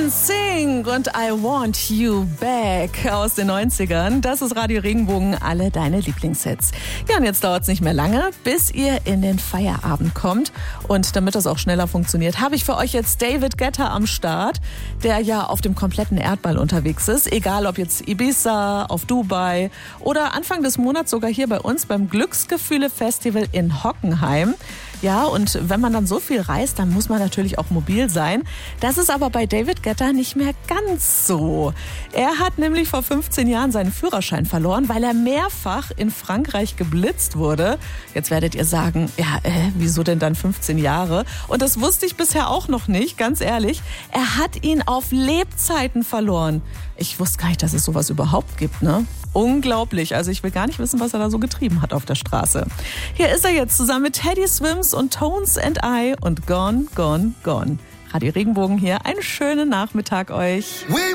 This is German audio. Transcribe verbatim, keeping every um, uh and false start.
N Sync und I Want You Back aus den neunzigern. Das ist Radio Regenbogen, alle deine Lieblingshits. Ja, und jetzt dauert es nicht mehr lange, bis ihr in den Feierabend kommt. Und damit das auch schneller funktioniert, habe ich für euch jetzt David Guetta am Start, der ja auf dem kompletten Erdball unterwegs ist. Egal ob jetzt Ibiza, auf Dubai oder Anfang des Monats sogar hier bei uns beim Glücksgefühle-Festival in Hockenheim. Ja, und wenn man dann so viel reist, dann muss man natürlich auch mobil sein. Das ist aber bei David Guetta nicht mehr ganz so. Er hat nämlich vor fünfzehn Jahren seinen Führerschein verloren, weil er mehrfach in Frankreich geblitzt wurde. Jetzt werdet ihr sagen, ja, äh, wieso denn dann fünfzehn Jahre? Und das wusste ich bisher auch noch nicht, ganz ehrlich. Er hat ihn auf Lebzeiten verloren. Ich wusste gar nicht, dass es sowas überhaupt gibt, ne? Unglaublich. Also ich will gar nicht wissen, was er da so getrieben hat auf der Straße. Hier ist er jetzt zusammen mit Teddy Swims und Tones and I und Gone, Gone, Gone. Radio Regenbogen hier. Einen schönen Nachmittag euch. We